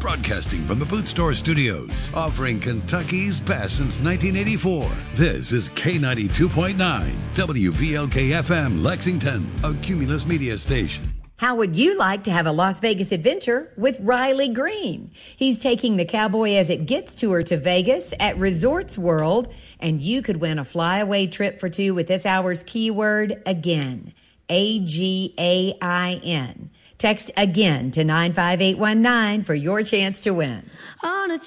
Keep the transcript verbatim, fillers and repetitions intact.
Broadcasting from the Boot Store Studios, offering Kentucky's best since nineteen eighty-four. This is K ninety-two point nine, W V L K F M, Lexington, a Cumulus Media station. How would you like to have a Las Vegas adventure with Riley Green? He's taking the Cowboy As It Gets tour to Vegas at Resorts World, and you could win a flyaway trip for two with this hour's keyword, AGAIN, A G A I N. Text AGAIN to nine five eight one nine for your chance to win. On a